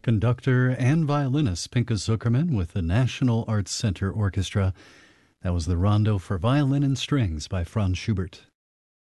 Conductor and violinist Pinka Zuckerman with the National Arts Center Orchestra. That was the Rondo for Violin and Strings by Franz Schubert.